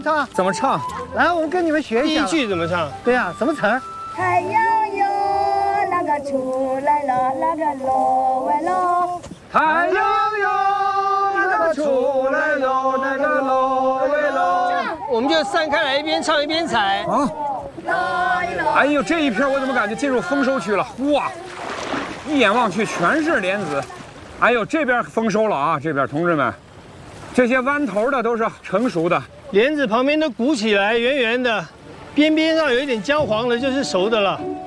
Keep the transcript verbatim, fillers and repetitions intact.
唱？ 怎么唱？ 来，我们跟你们学一下。 第一句怎么唱？ 对呀、啊，什么词儿？ 太阳哟，那个出来了，那个喽喂喽。 太阳哟，那个出来喽，那个喽喂喽。 我们就散开来，一边唱一边踩。 啊！哎呦，这一片我怎么感觉进入丰收区了？哇，一眼望去全是莲子。哎呦，这边丰收了啊！这边同志们，这些弯头的都是成熟的， 莲子旁边都鼓起来，圆圆的，边边上有一点焦黄的，就是熟的了。